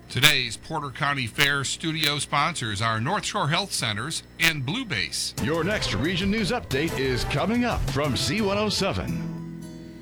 Today's Porter County Fair studio sponsors are North Shore Health Centers and Blue Base. Your next Region News Update is coming up from C107.